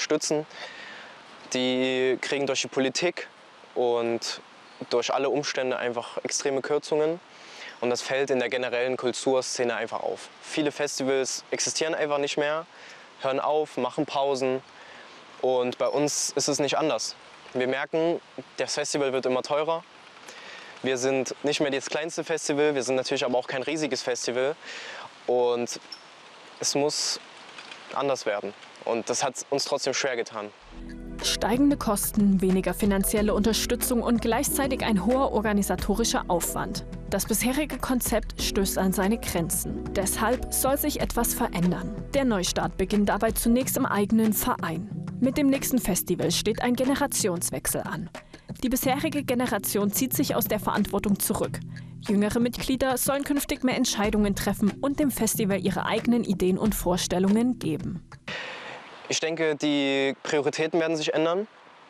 unterstützen. Die kriegen durch die Politik und durch alle Umstände einfach extreme Kürzungen. Und das fällt in der generellen Kulturszene einfach auf. Viele Festivals existieren einfach nicht mehr, hören auf, machen Pausen. Und bei uns ist es nicht anders. Wir merken, das Festival wird immer teurer. Wir sind nicht mehr das kleinste Festival, wir sind natürlich aber auch kein riesiges Festival. Und es muss anders werden. Und das hat uns trotzdem schwer getan. Steigende Kosten, weniger finanzielle Unterstützung und gleichzeitig ein hoher organisatorischer Aufwand. Das bisherige Konzept stößt an seine Grenzen. Deshalb soll sich etwas verändern. Der Neustart beginnt dabei zunächst im eigenen Verein. Mit dem nächsten Festival steht ein Generationswechsel an. Die bisherige Generation zieht sich aus der Verantwortung zurück. Jüngere Mitglieder sollen künftig mehr Entscheidungen treffen und dem Festival ihre eigenen Ideen und Vorstellungen geben. Ich denke, die Prioritäten werden sich ändern.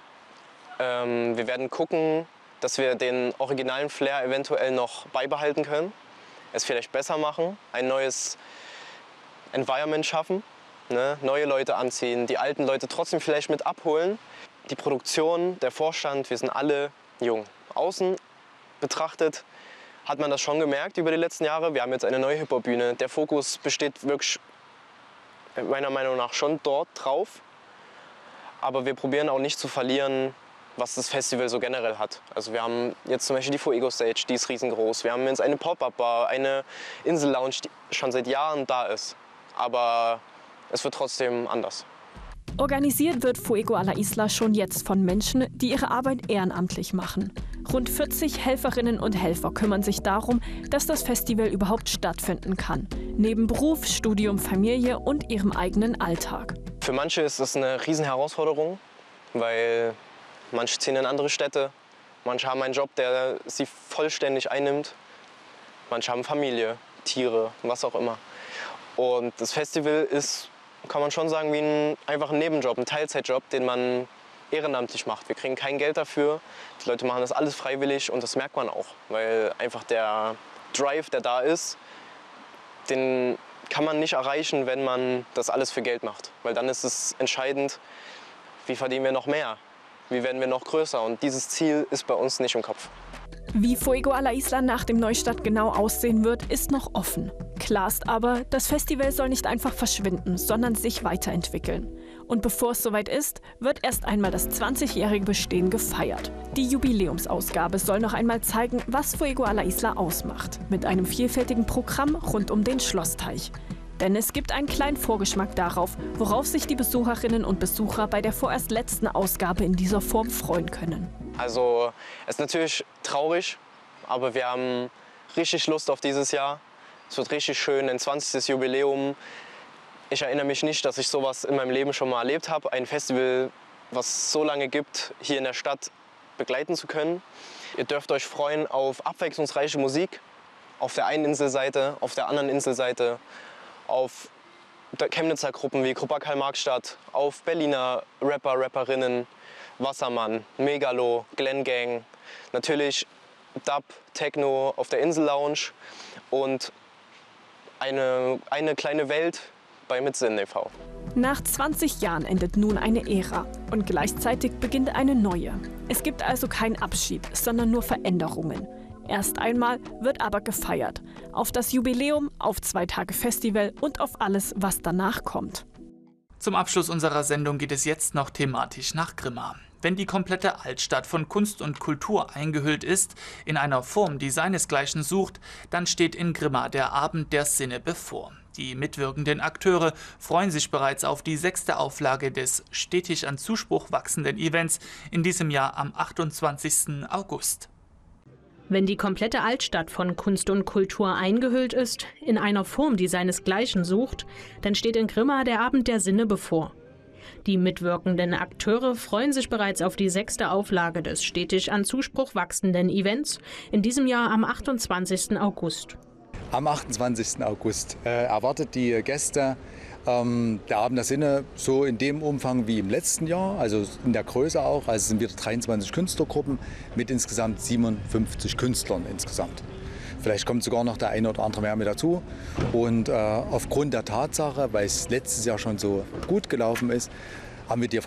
Wir werden gucken, dass wir den originalen Flair eventuell noch beibehalten können, es vielleicht besser machen, ein neues Environment schaffen, ne? Neue Leute anziehen, die alten Leute trotzdem vielleicht mit abholen. Die Produktion, der Vorstand, wir sind alle jung. Außen betrachtet hat man das schon gemerkt über die letzten Jahre. Wir haben jetzt eine neue Hip-Hop-Bühne. Der Fokus besteht wirklich meiner Meinung nach schon dort drauf. Aber wir probieren auch nicht zu verlieren, was das Festival so generell hat. Also wir haben jetzt zum Beispiel die Fuego Stage, die ist riesengroß. Wir haben jetzt eine Pop-Up-Bar, eine Insel-Lounge, die schon seit Jahren da ist. Aber es wird trotzdem anders. Organisiert wird Fuego a la Isla schon jetzt von Menschen, die ihre Arbeit ehrenamtlich machen. Rund 40 Helferinnen und Helfer kümmern sich darum, dass das Festival überhaupt stattfinden kann. Neben Beruf, Studium, Familie und ihrem eigenen Alltag. Für manche ist das eine Riesenherausforderung, weil manche ziehen in andere Städte. Manche haben einen Job, der sie vollständig einnimmt. Manche haben Familie, Tiere, was auch immer. Und das Festival ist, kann man schon sagen, wie einfach ein Nebenjob, ein Teilzeitjob, den man ehrenamtlich macht. Wir kriegen kein Geld dafür. Die Leute machen das alles freiwillig und das merkt man auch, weil einfach der Drive, der da ist, den kann man nicht erreichen, wenn man das alles für Geld macht. Weil dann ist es entscheidend, wie verdienen wir noch mehr, wie werden wir noch größer. Und dieses Ziel ist bei uns nicht im Kopf. Wie Fuego a la Isla nach dem Neustart genau aussehen wird, ist noch offen. Klar ist aber, das Festival soll nicht einfach verschwinden, sondern sich weiterentwickeln. Und bevor es soweit ist, wird erst einmal das 20-jährige Bestehen gefeiert. Die Jubiläumsausgabe soll noch einmal zeigen, was Fuego a la Isla ausmacht. Mit einem vielfältigen Programm rund um den Schlossteich. Denn es gibt einen kleinen Vorgeschmack darauf, worauf sich die Besucherinnen und Besucher bei der vorerst letzten Ausgabe in dieser Form freuen können. Also es ist natürlich traurig, aber wir haben richtig Lust auf dieses Jahr. Es wird richtig schön, ein 20. Jubiläum. Ich erinnere mich nicht, dass ich sowas in meinem Leben schon mal erlebt habe. Ein Festival, was es so lange gibt, hier in der Stadt begleiten zu können. Ihr dürft euch freuen auf abwechslungsreiche Musik. Auf der einen Inselseite, auf der anderen Inselseite. Auf Chemnitzer Gruppen wie Gruppe Karl-Marx-Stadt. Auf Berliner Rapper, Rapperinnen. Wassermann, Megalo, Glen Gang. Natürlich Dub, Techno auf der Insel-Lounge. Und eine kleine Welt bei Mitsinn e.V. Nach 20 Jahren endet nun eine Ära und gleichzeitig beginnt eine neue. Es gibt also keinen Abschied, sondern nur Veränderungen. Erst einmal wird aber gefeiert. Auf das Jubiläum, auf 2 Tage Festival und auf alles, was danach kommt. Zum Abschluss unserer Sendung geht es jetzt noch thematisch nach Grimma. Wenn die komplette Altstadt von Kunst und Kultur eingehüllt ist, in einer Form, die seinesgleichen sucht, dann steht in Grimma der Abend der Sinne bevor. Die mitwirkenden Akteure freuen sich bereits auf die 6. Auflage des stetig an Zuspruch wachsenden Events in diesem Jahr am 28. August. Wenn die komplette Altstadt von Kunst und Kultur eingehüllt ist, in einer Form, die seinesgleichen sucht, dann steht in Grimma der Abend der Sinne bevor. Die mitwirkenden Akteure freuen sich bereits auf die 6. Auflage des stetig an Zuspruch wachsenden Events, in diesem Jahr am 28. August. Am 28. August erwartet die Gäste der Abend der Sinne so in dem Umfang wie im letzten Jahr, also in der Größe auch. Also es sind wieder 23 Künstlergruppen mit insgesamt 57 Künstlern insgesamt. Vielleicht kommt sogar noch der eine oder andere mehr mit dazu. Und aufgrund der Tatsache, weil es letztes Jahr schon so gut gelaufen ist, haben wir die